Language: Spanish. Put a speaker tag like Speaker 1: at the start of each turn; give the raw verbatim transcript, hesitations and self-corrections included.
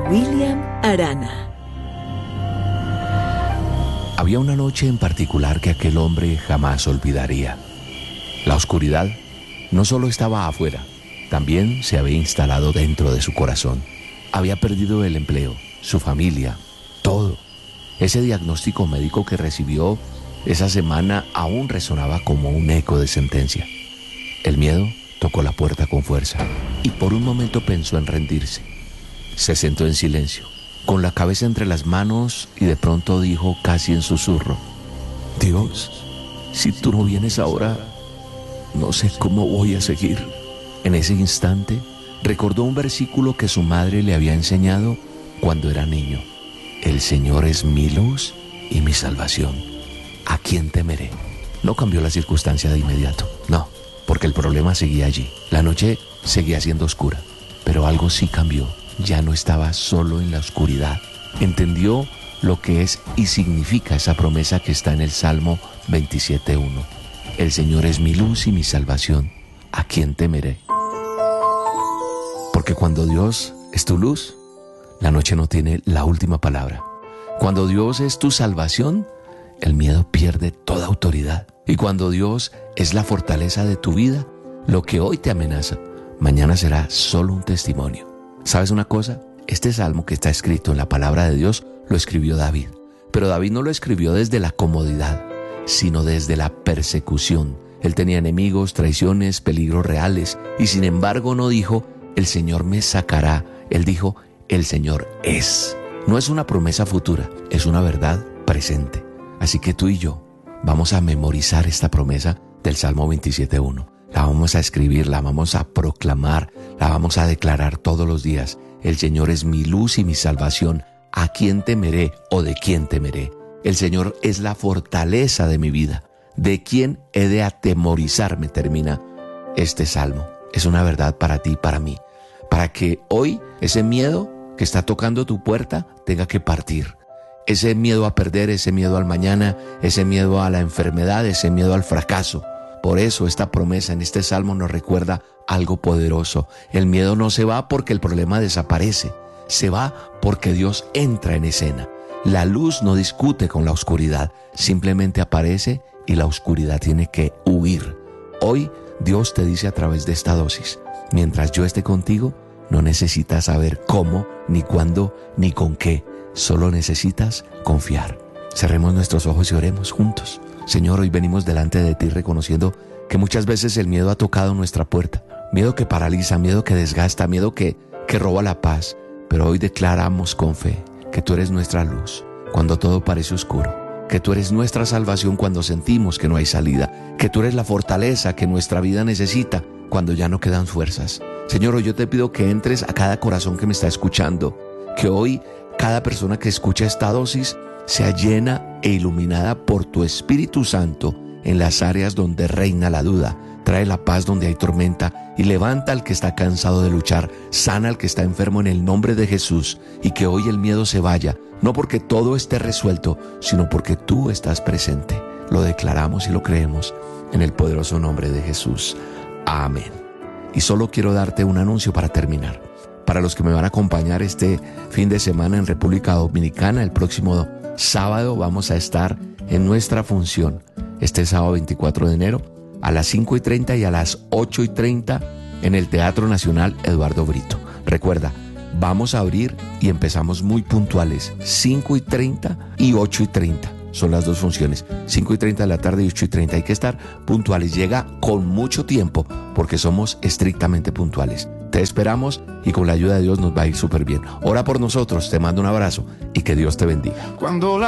Speaker 1: William Arana.
Speaker 2: Había una noche en particular que aquel hombre jamás olvidaría. La oscuridad no solo estaba afuera, también se había instalado dentro de su corazón. Había perdido el empleo, su familia, todo. Ese diagnóstico médico que recibió esa semana aún resonaba como un eco de sentencia. El miedo tocó la puerta con fuerza y por un momento pensó en rendirse. Se sentó en silencio, con la cabeza entre las manos, y de pronto dijo casi en susurro: Dios, si tú no vienes ahora, no sé cómo voy a seguir. En ese instante recordó un versículo que su madre le había enseñado cuando era niño: El Señor es mi luz y mi salvación. ¿A quién temeré? No cambió la circunstancia de inmediato, no, porque el problema seguía allí. La noche seguía siendo oscura, pero algo sí cambió. Ya no estaba solo en la oscuridad. Entendió lo que es y significa esa promesa que está en el Salmo veintisiete uno. El Señor es mi luz y mi salvación. ¿A quién temeré? Porque cuando Dios es tu luz, la noche no tiene la última palabra. Cuando Dios es tu salvación, el miedo pierde toda autoridad. Y cuando Dios es la fortaleza de tu vida, lo que hoy te amenaza, mañana será solo un testimonio. ¿Sabes una cosa? Este salmo que está escrito en la palabra de Dios lo escribió David. Pero David no lo escribió desde la comodidad, sino desde la persecución. Él tenía enemigos, traiciones, peligros reales, y sin embargo no dijo: el Señor me sacará. Él dijo: el Señor es. No es una promesa futura, es una verdad presente. Así que tú y yo vamos a memorizar esta promesa del Salmo veintisiete uno. La vamos a escribir, la vamos a proclamar, la vamos a declarar todos los días. El Señor es mi luz y mi salvación. ¿A quién temeré o de quién temeré? El Señor es la fortaleza de mi vida. ¿De quién he de atemorizarme? Termina este salmo. Es una verdad para ti y para mí. Para que hoy ese miedo que está tocando tu puerta tenga que partir. Ese miedo a perder, ese miedo al mañana, ese miedo a la enfermedad, ese miedo al fracaso. Por eso esta promesa en este salmo nos recuerda algo poderoso. El miedo no se va porque el problema desaparece. Se va porque Dios entra en escena. La luz no discute con la oscuridad, simplemente aparece y la oscuridad tiene que huir. Hoy Dios te dice a través de esta dosis: mientras yo esté contigo, no necesitas saber cómo, ni cuándo, ni con qué. Solo necesitas confiar. Cerremos nuestros ojos y oremos juntos. Señor, hoy venimos delante de ti reconociendo que muchas veces el miedo ha tocado nuestra puerta. Miedo que paraliza, miedo que desgasta, miedo que, que roba la paz. Pero hoy declaramos con fe que tú eres nuestra luz cuando todo parece oscuro, que tú eres nuestra salvación cuando sentimos que no hay salida, que tú eres la fortaleza que nuestra vida necesita cuando ya no quedan fuerzas. Señor, hoy yo te pido que entres a cada corazón que me está escuchando, que hoy cada persona que escucha esta dosis sea llena e iluminada por tu Espíritu Santo en las áreas donde reina la duda. Trae la paz donde hay tormenta y levanta al que está cansado de luchar. Sana al que está enfermo en el nombre de Jesús, y que hoy el miedo se vaya, no porque todo esté resuelto, sino porque tú estás presente. Lo declaramos y lo creemos en el poderoso nombre de Jesús. Amén. Y solo quiero darte un anuncio para terminar. Para los que me van a acompañar este fin de semana en República Dominicana, el próximo sábado vamos a estar en nuestra función, este sábado veinticuatro de enero, a las cinco y treinta y a las ocho y treinta en el Teatro Nacional Eduardo Brito. Recuerda, vamos a abrir y empezamos muy puntuales, cinco y treinta y ocho y treinta. Son las dos funciones, cinco y treinta de la tarde y ocho y treinta. Hay que estar puntuales. Llega con mucho tiempo porque somos estrictamente puntuales. Te esperamos y con la ayuda de Dios nos va a ir súper bien. Ora por nosotros, te mando un abrazo y que Dios te bendiga. Cuando la